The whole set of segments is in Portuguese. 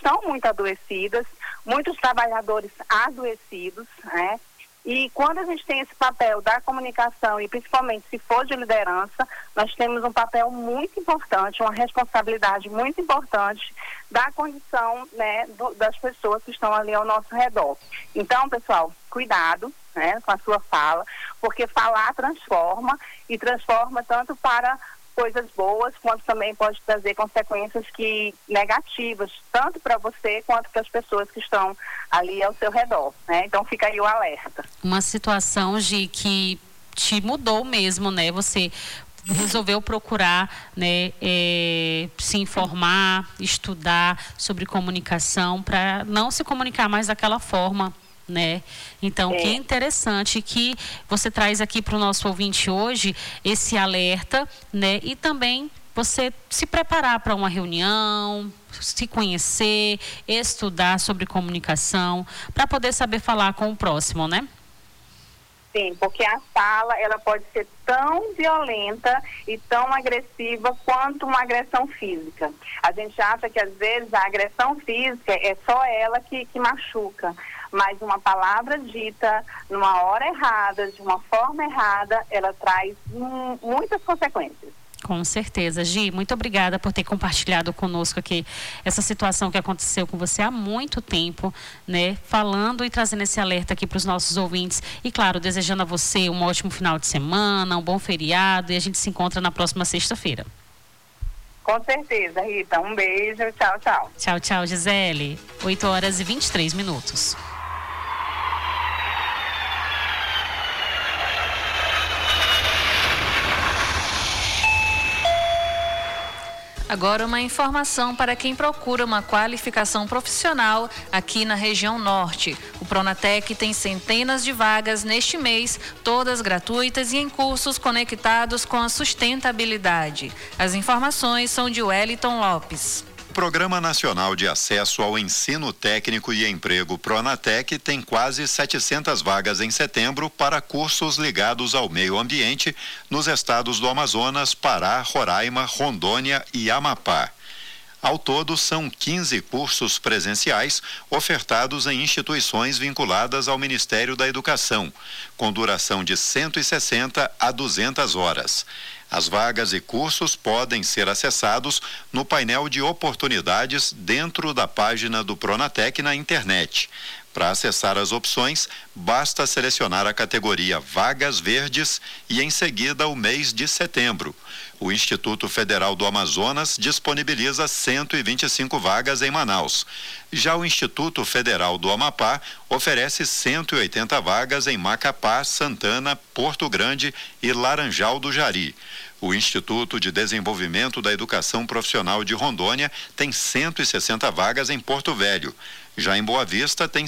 estão muito adoecidas, muitos trabalhadores adoecidos, né? E quando a gente tem esse papel da comunicação, e principalmente se for de liderança, nós temos um papel muito importante, uma responsabilidade muito importante da condição, né, das pessoas que estão ali ao nosso redor. Então, pessoal, cuidado, né, com a sua fala, porque falar transforma, e transforma tanto para coisas boas, quanto também pode trazer consequências negativas, tanto para você quanto para as pessoas que estão ali ao seu redor, né? Então fica aí o alerta. Uma situação, Gi, que te mudou mesmo, né? Você resolveu procurar, né, se informar, estudar sobre comunicação para não se comunicar mais daquela forma, né? Então, que interessante que você traz aqui para o nosso ouvinte hoje esse alerta, né? E também você se preparar para uma reunião, se conhecer, estudar sobre comunicação, para poder saber falar com o próximo, né? Sim, porque a fala, ela pode ser tão violenta e tão agressiva quanto uma agressão física. A gente acha que, às vezes, a agressão física é só ela que machuca, mas uma palavra dita numa hora errada, de uma forma errada, ela traz muitas consequências. Com certeza. Gi, muito obrigada por ter compartilhado conosco aqui essa situação que aconteceu com você há muito tempo, né? Falando e trazendo esse alerta aqui para os nossos ouvintes. E, claro, desejando a você um ótimo final de semana, um bom feriado, e a gente se encontra na próxima sexta-feira. Com certeza, Rita. Um beijo. Tchau, tchau. Tchau, tchau, Gisele. 8h23. Agora uma informação para quem procura uma qualificação profissional aqui na região norte. O Pronatec tem centenas de vagas neste mês, todas gratuitas e em cursos conectados com a sustentabilidade. As informações são de Wellington Lopes. O Programa Nacional de Acesso ao Ensino Técnico e Emprego Pronatec tem quase 700 vagas em setembro para cursos ligados ao meio ambiente nos estados do Amazonas, Pará, Roraima, Rondônia e Amapá. Ao todo, são 15 cursos presenciais ofertados em instituições vinculadas ao Ministério da Educação, com duração de 160 a 200 horas. As vagas e cursos podem ser acessados no painel de oportunidades dentro da página do Pronatec na internet. Para acessar as opções, basta selecionar a categoria Vagas Verdes e, em seguida, o mês de setembro. O Instituto Federal do Amazonas disponibiliza 125 vagas em Manaus. Já o Instituto Federal do Amapá oferece 180 vagas em Macapá, Santana, Porto Grande e Laranjal do Jari. O Instituto de Desenvolvimento da Educação Profissional de Rondônia tem 160 vagas em Porto Velho. Já em Boa Vista, tem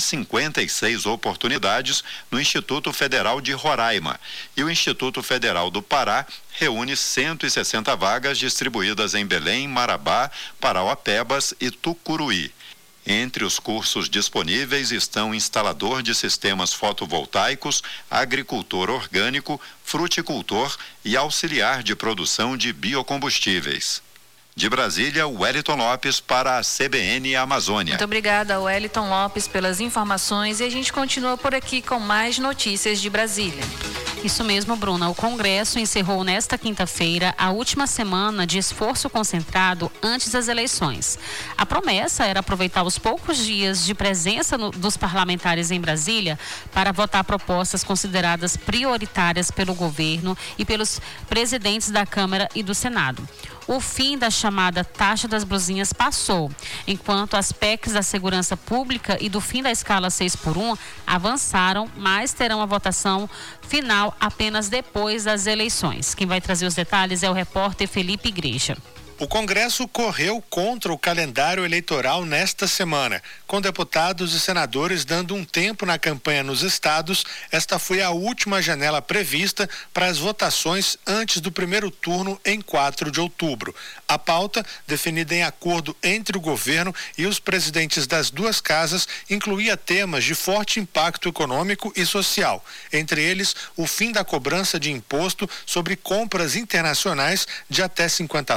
56 oportunidades no Instituto Federal de Roraima. E o Instituto Federal do Pará reúne 160 vagas distribuídas em Belém, Marabá, Parauapebas e Tucuruí. Entre os cursos disponíveis estão instalador de sistemas fotovoltaicos, agricultor orgânico, fruticultor e auxiliar de produção de biocombustíveis. De Brasília, Wellington Lopes para a CBN Amazônia. Muito obrigada, Wellington Lopes, pelas informações, e a gente continua por aqui com mais notícias de Brasília. Isso mesmo, Bruna. O Congresso encerrou nesta quinta-feira a última semana de esforço concentrado antes das eleições. A promessa era aproveitar os poucos dias de presença dos parlamentares em Brasília para votar propostas consideradas prioritárias pelo governo e pelos presidentes da Câmara e do Senado. O fim da chamada taxa das blusinhas passou, enquanto as PECs da segurança pública e do fim da escala 6x1 avançaram, mas terão a votação final apenas depois das eleições. Quem vai trazer os detalhes é o repórter Felipe Igreja. O Congresso correu contra o calendário eleitoral nesta semana. Com deputados e senadores dando um tempo na campanha nos estados, esta foi a última janela prevista para as votações antes do primeiro turno em 4 de outubro. A pauta, definida em acordo entre o governo e os presidentes das duas casas, incluía temas de forte impacto econômico e social. Entre eles, o fim da cobrança de imposto sobre compras internacionais de até $50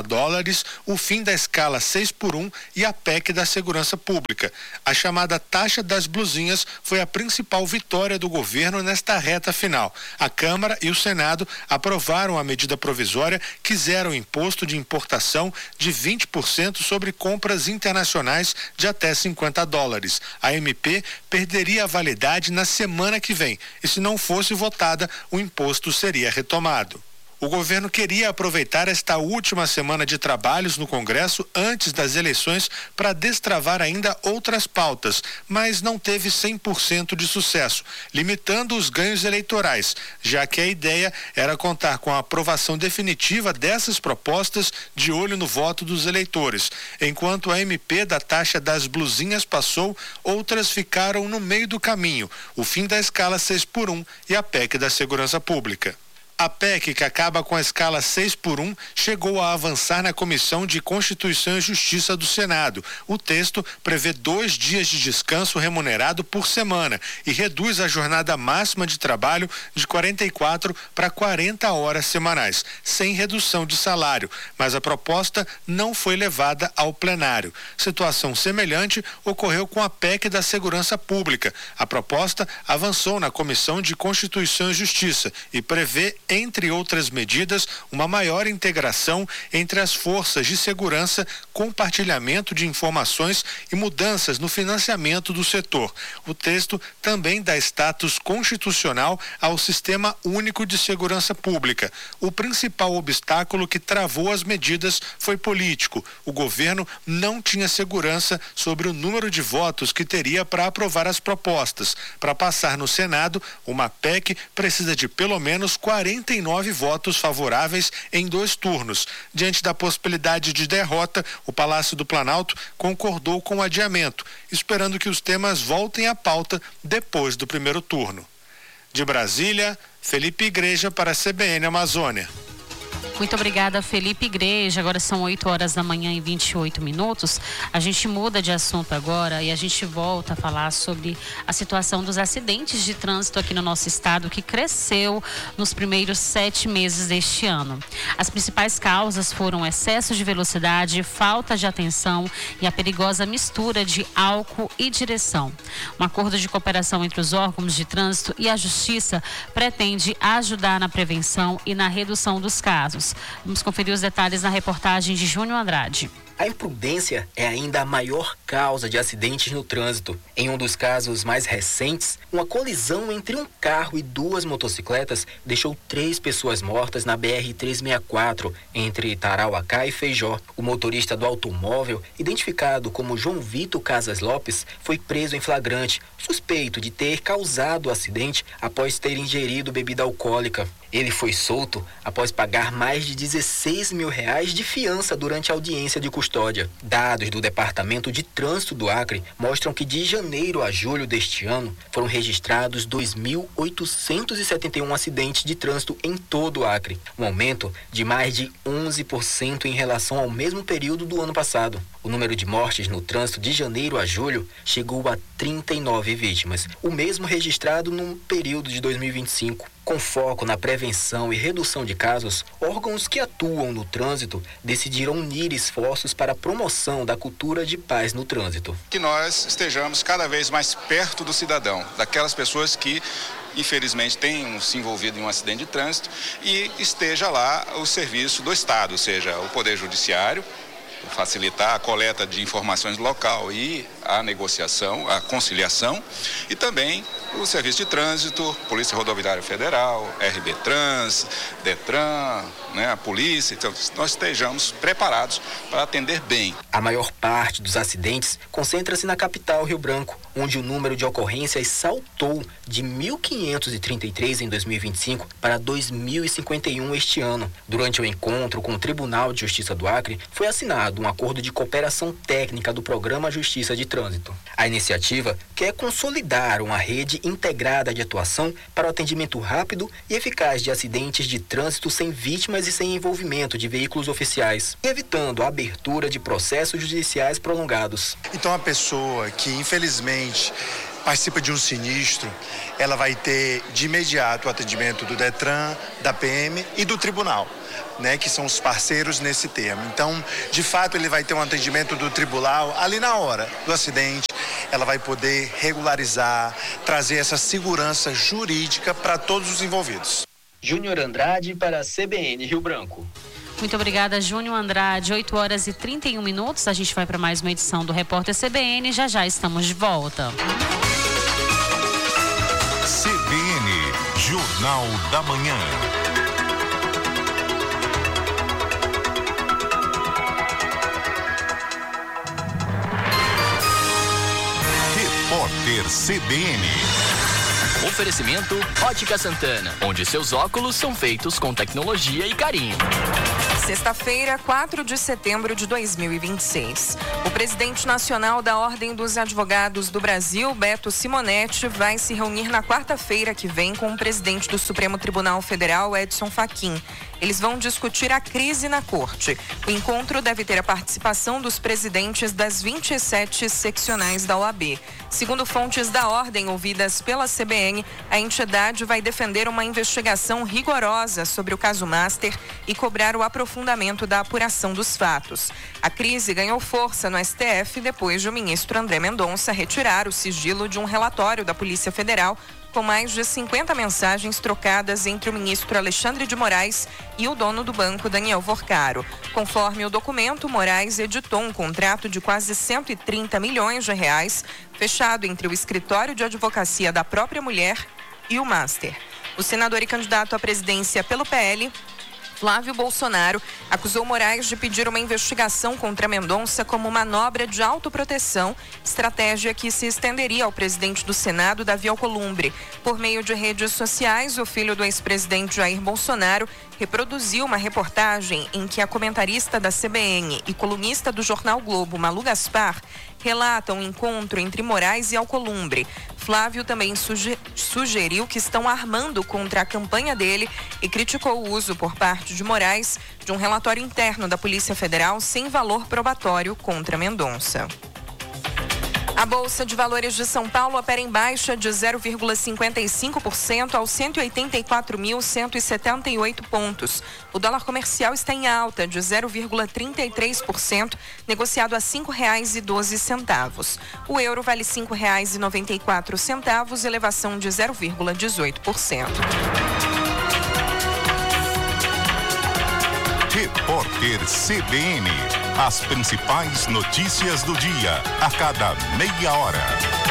dólares, o fim da escala 6x1 e a PEC da segurança pública. A chamada taxa das blusinhas foi a principal vitória do governo nesta reta final. A Câmara e o Senado aprovaram a medida provisória que zera o imposto de importação de 20% sobre compras internacionais de até 50 dólares. A MP perderia a validade na semana que vem e, se não fosse votada, o imposto seria retomado. O governo queria aproveitar esta última semana de trabalhos no Congresso antes das eleições para destravar ainda outras pautas, mas não teve 100% de sucesso, limitando os ganhos eleitorais, já que a ideia era contar com a aprovação definitiva dessas propostas de olho no voto dos eleitores. Enquanto a MP da taxa das blusinhas passou, outras ficaram no meio do caminho, o fim da escala 6x1 e a PEC da segurança pública. A PEC, que acaba com a escala 6x1, chegou a avançar na Comissão de Constituição e Justiça do Senado. O texto prevê 2 dias de descanso remunerado por semana e reduz a jornada máxima de trabalho de 44 para 40 horas semanais, sem redução de salário, mas a proposta não foi levada ao plenário. Situação semelhante ocorreu com a PEC da Segurança Pública. A proposta avançou na Comissão de Constituição e Justiça e prevê, entre outras medidas, uma maior integração entre as forças de segurança, compartilhamento de informações e mudanças no financiamento do setor. O texto também dá status constitucional ao Sistema Único de Segurança Pública. O principal obstáculo que travou as medidas foi político. O governo não tinha segurança sobre o número de votos que teria para aprovar as propostas. Para passar no Senado, uma PEC precisa de pelo menos 49 votos favoráveis em 2 turnos. Diante da possibilidade de derrota, o Palácio do Planalto concordou com o adiamento, esperando que os temas voltem à pauta depois do primeiro turno. De Brasília, Felipe Igreja para a CBN Amazônia. Muito obrigada, Felipe Igreja. Agora são 8 horas da manhã e 28 minutos. A gente muda de assunto agora e a gente volta a falar sobre a situação dos acidentes de trânsito aqui no nosso estado, que cresceu nos primeiros 7 meses deste ano. As principais causas foram excesso de velocidade, falta de atenção e a perigosa mistura de álcool e direção. Um acordo de cooperação entre os órgãos de trânsito e a Justiça pretende ajudar na prevenção e na redução dos casos. Vamos conferir os detalhes na reportagem de Júnior Andrade. A imprudência é ainda a maior causa de acidentes no trânsito. Em um dos casos mais recentes, uma colisão entre um carro e 2 motocicletas deixou 3 pessoas mortas na BR-364, entre Tarauacá e Feijó. O motorista do automóvel, identificado como João Vitor Casas Lopes, foi preso em flagrante, suspeito de ter causado o acidente após ter ingerido bebida alcoólica. Ele foi solto após pagar mais de R$16 mil de fiança durante a audiência de custódia. Dados do Departamento de Trânsito do Acre mostram que de janeiro a julho deste ano foram registrados 2.871 acidentes de trânsito em todo o Acre, um aumento de mais de 11% em relação ao mesmo período do ano passado. O número de mortes no trânsito de janeiro a julho chegou a 39 vítimas, o mesmo registrado no período de 2025. Com foco na prevenção e redução de casos, órgãos que atuam no trânsito decidiram unir esforços para a promoção da cultura de paz no trânsito. Que nós estejamos cada vez mais perto do cidadão, daquelas pessoas que infelizmente tenham se envolvido em um acidente de trânsito e esteja lá o serviço do Estado, ou seja, o Poder Judiciário, facilitar a coleta de informações local e a negociação, a conciliação, e também o Serviço de Trânsito, Polícia Rodoviária Federal, RB Trans, Detran, a Polícia. Então, nós estejamos preparados para atender bem. A maior parte dos acidentes concentra-se na capital, Rio Branco, onde o número de ocorrências saltou de 1.533 em 2025 para 2.051 este ano. Durante o encontro com o Tribunal de Justiça do Acre, foi assinado um acordo de cooperação técnica do Programa Justiça de Trânsito. A iniciativa quer consolidar uma rede integrada de atuação para o atendimento rápido e eficaz de acidentes de trânsito sem vítimas e sem envolvimento de veículos oficiais, evitando a abertura de processos judiciais prolongados. Então, a pessoa que, infelizmente, participa de um sinistro, ela vai ter de imediato o atendimento do Detran, da PM e do tribunal, né, que são os parceiros nesse termo. Então, de fato, ele vai ter um atendimento do tribunal ali na hora do acidente. Ela vai poder regularizar, trazer essa segurança jurídica para todos os envolvidos. Júnior Andrade para a CBN Rio Branco. Muito obrigada, Júnior Andrade. 8h31. A gente vai para mais uma edição do Repórter CBN. Já estamos de volta. CBN, Jornal da Manhã. Repórter CBN. Oferecimento Ótica Santana, onde seus óculos são feitos com tecnologia e carinho. Sexta-feira, 4 de setembro de 2026. O presidente nacional da Ordem dos Advogados do Brasil, Beto Simonetti, vai se reunir na quarta-feira que vem com o presidente do Supremo Tribunal Federal, Edson Fachin. Eles vão discutir a crise na corte. O encontro deve ter a participação dos presidentes das 27 seccionais da OAB. Segundo fontes da ordem ouvidas pela CBN, a entidade vai defender uma investigação rigorosa sobre o caso Master e cobrar o aprofundamento da apuração dos fatos. A crise ganhou força no STF depois de o ministro André Mendonça retirar o sigilo de um relatório da Polícia Federal com mais de 50 mensagens trocadas entre o ministro Alexandre de Moraes e o dono do banco, Daniel Vorcaro. Conforme o documento, Moraes editou um contrato de quase 130 milhões de reais, fechado entre o escritório de advocacia da própria mulher e o Master. O senador e candidato à presidência pelo PL, Flávio Bolsonaro, acusou Moraes de pedir uma investigação contra Mendonça como manobra de autoproteção, estratégia que se estenderia ao presidente do Senado, Davi Alcolumbre. Por meio de redes sociais, o filho do ex-presidente Jair Bolsonaro reproduziu uma reportagem em que a comentarista da CBN e colunista do jornal Globo, Malu Gaspar, relatam um encontro entre Moraes e Alcolumbre. Flávio também sugeriu que estão armando contra a campanha dele e criticou o uso por parte de Moraes de um relatório interno da Polícia Federal sem valor probatório contra Mendonça. A Bolsa de Valores de São Paulo opera em baixa de 0,55% aos 184.178 pontos. O dólar comercial está em alta de 0,33%, negociado a R$ 5,12. O euro vale R$ 5,94, elevação de 0,18%. Repórter CBN. As principais notícias do dia, a cada meia hora.